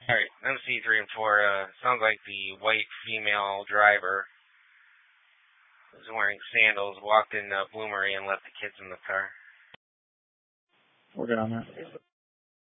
Alright, MC3 and 4, sounds like the white female driver was wearing sandals, walked in Bloomery and left the kids in the car. We're good on that.